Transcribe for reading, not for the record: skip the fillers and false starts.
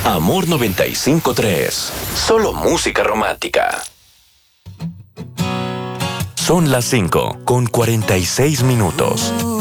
Amor 95.3. Solo música romántica. Son las 5:46.